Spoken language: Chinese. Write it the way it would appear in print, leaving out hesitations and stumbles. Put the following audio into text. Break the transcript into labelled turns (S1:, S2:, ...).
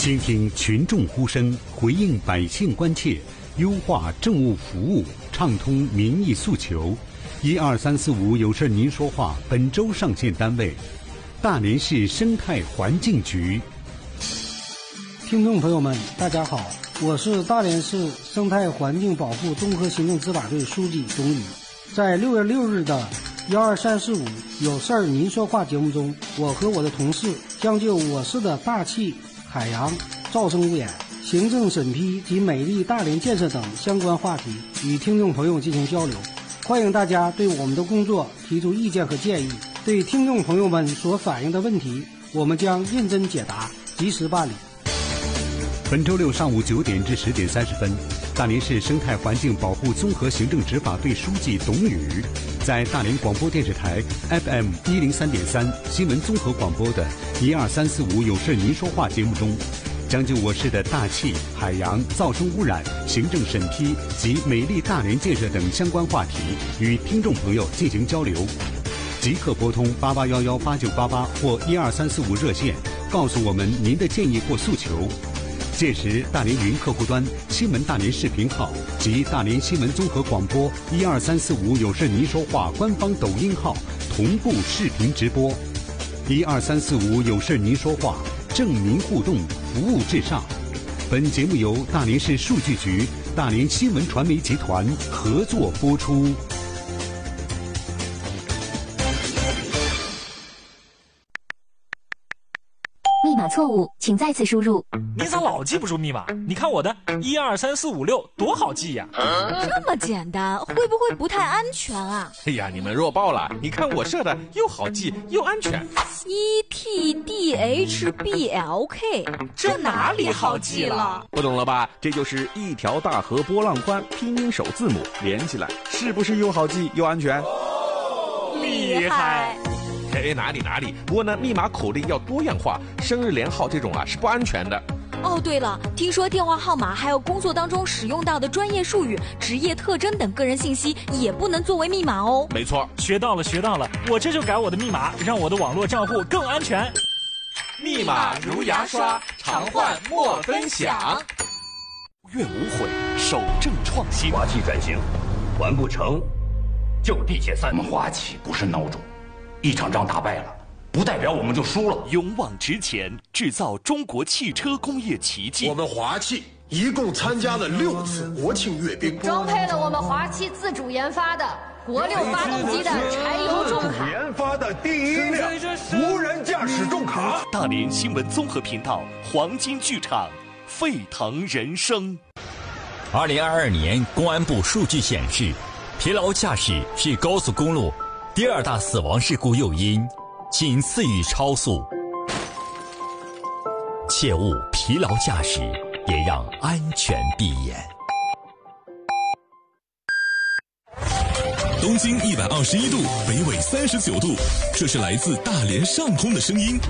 S1: 倾听群众呼声，回应百姓关切，优化政务服务，畅通民意诉求。12345有事您说话，本周上线单位：大连市生态环境局。
S2: 听众朋友们，大家好，我是大连市生态环境保护综合行政执法队书记董宇。在6月6日的12345有事您说话节目中，我和我的同事将就我市的大气、海洋、噪声污染、行政审批及美丽大连建设等相关话题与听众朋友进行交流。欢迎大家对我们的工作提出意见和建议。对听众朋友们所反映的问题，我们将认真解答，及时办理。
S1: 本周六上午9点至10点30分，大连市生态环境保护综合行政执法队书记董宇在大连广播电视台 FM 103.3新闻综合广播的12345有事您说话节目中，将就我市的大气、海洋、噪声污染、行政审批及美丽大连建设等相关话题与听众朋友进行交流。即刻拨通88118988或12345热线，告诉我们您的建议或诉求。届时，大连云客户端、新闻大连视频号及大连新闻综合广播12345有事您说话官方抖音号同步视频直播。12345有事您说话，正民互动，服务至上。本节目由大连市数据局、大连新闻传媒集团合作播出。
S3: 密码错误，请再次输入。
S4: 你咋老记不住密码？你看我的12345多好记呀！
S5: 这么简单，会不会不太安全啊？
S6: 哎呀，你们弱爆了！你看我设的又好记又安全。
S5: ETDHBLK，
S4: 这哪里好记了？
S6: 不懂了吧？这就是一条大河波浪宽，拼音首字母连起来，是不是又好记又安全？
S4: 厉害！
S6: 哎，哪里？不过呢，密码口令要多样化，生日连号这种是不安全的。
S5: 哦，对了，听说电话号码还有工作当中使用到的专业术语、职业特征等个人信息也不能作为密码哦。
S6: 没错，
S4: 学到了，我这就改我的密码，让我的网络账户更安全。
S6: 密码如牙刷，常换莫分享。
S7: 愿无悔，守正创新。
S8: 华企转型完不成，就地解散。我们华企不是孬种，一场仗打败了，不代表我们就输了。
S7: 勇往直前，制造中国汽车工业奇迹。
S9: 我们华企一共参加了6次国庆阅兵，
S10: 装配了我们华企自主研发的国6发动机的柴油重卡，
S9: 研发的第1辆无人驾驶重卡。
S7: 大连新闻综合频道黄金剧场，沸腾人生。
S11: 2022年公安部数据显示，疲劳驾驶是高速公路第2大死亡事故诱因，仅次于超速。切勿疲劳驾驶，也让安全闭眼。
S12: 东经121度，北纬39度，这是来自大连上空的声音。